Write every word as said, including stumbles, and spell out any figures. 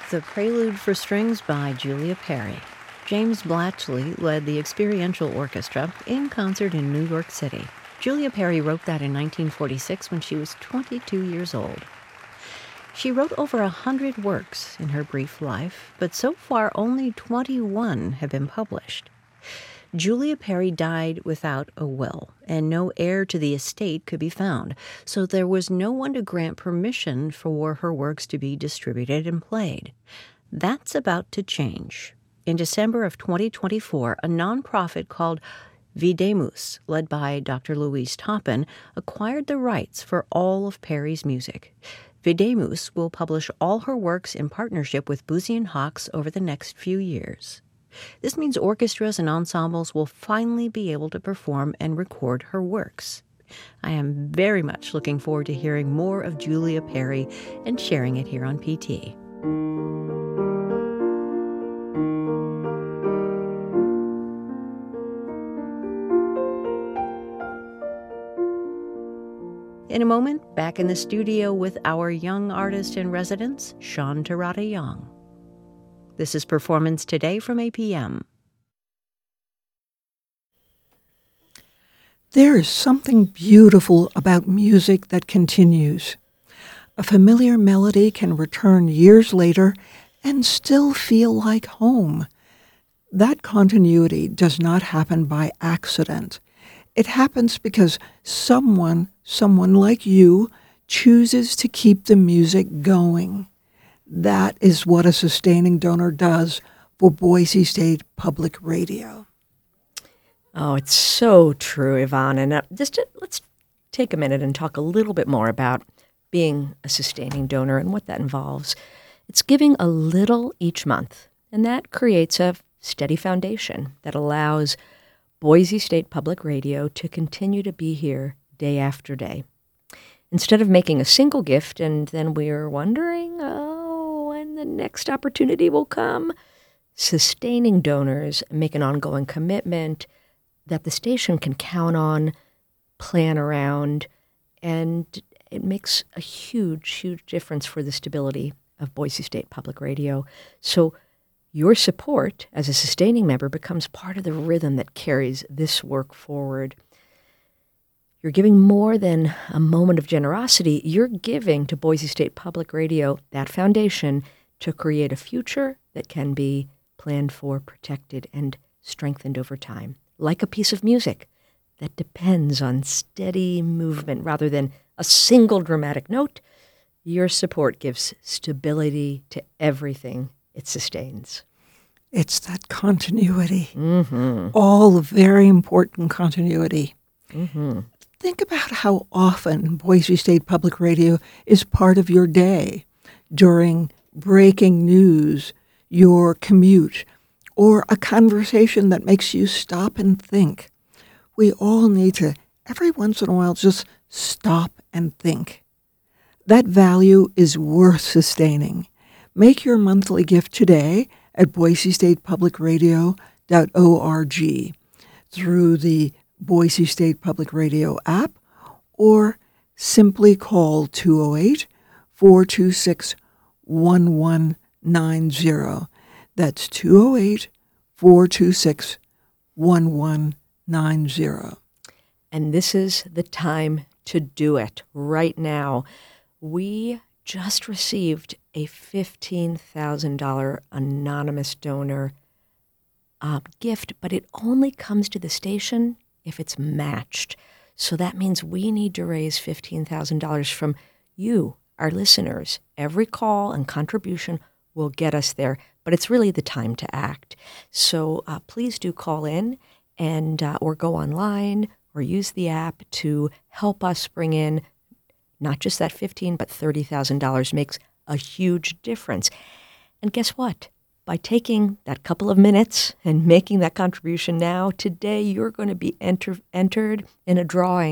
The Prelude for Strings by Julia Perry. James Blatchley led the Experiential Orchestra in concert in New York City. Julia Perry wrote that in nineteen forty-six when she was twenty-two years old. She wrote over a hundred works in her brief life, but so far only twenty-one have been published. Julia Perry died without a will, and no heir to the estate could be found, so there was no one to grant permission for her works to be distributed and played. That's about to change. In December of twenty twenty-four, a nonprofit called Videmus, led by Doctor Louise Toppin, acquired the rights for all of Perry's music. Videmus will publish all her works in partnership with Boosey and Hawkes over the next few years. This means orchestras and ensembles will finally be able to perform and record her works. I am very much looking forward to hearing more of Julia Perry and sharing it here on P T. In a moment, back in the studio with our young artist in residence, Sean Terada Young. This is Performance Today from A P M. There is something beautiful about music that continues. A familiar melody can return years later and still feel like home. That continuity does not happen by accident. It happens because someone, someone like you, chooses to keep the music going. That is what a sustaining donor does for Boise State Public Radio. Oh, it's so true, Yvonne. And uh, just to, let's take a minute and talk a little bit more about being a sustaining donor and what that involves. It's giving a little each month, and that creates a steady foundation that allows Boise State Public Radio to continue to be here day after day. Instead of making a single gift and then we're wondering, oh, when the next opportunity will come, sustaining donors make an ongoing commitment that the station can count on, plan around, and it makes a huge, huge difference for the stability of Boise State Public Radio. So your support as a sustaining member becomes part of the rhythm that carries this work forward. You're giving more than a moment of generosity. You're giving to Boise State Public Radio that foundation to create a future that can be planned for, protected, and strengthened over time, like a piece of music that depends on steady movement rather than a single dramatic note. Your support gives stability to everything it sustains. It's that continuity, Mm-hmm. all very important continuity. Mm-hmm. Think about how often Boise State Public Radio is part of your day during breaking news, your commute, or a conversation that makes you stop and think. We all need to, every once in a while, just stop and think. That value is worth sustaining. Make your monthly gift today at boise state public radio dot org through the Boise State Public Radio app, or simply call two oh eight, four two six, one one nine zero. That's two oh eight, four two six, one one nine zero. And this is the time to do it right now. We just received a fifteen thousand dollars anonymous donor uh, gift, but it only comes to the station if it's matched. So that means we need to raise fifteen thousand dollars from you, our listeners. Every call and contribution will get us there, but it's really the time to act. So uh, please do call in and uh, or go online or use the app to help us bring in not just that fifteen, but thirty thousand dollars makes a huge difference. And guess what? By taking that couple of minutes and making that contribution now, today you're going to be enter- entered in a drawing